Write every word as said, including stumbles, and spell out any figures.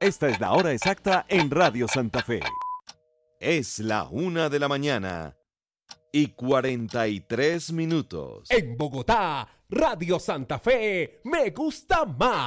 Esta es la hora exacta en Radio Santa Fe. Es la una de la mañana y cuarenta y tres minutos. En Bogotá, Radio Santa Fe, me gusta más.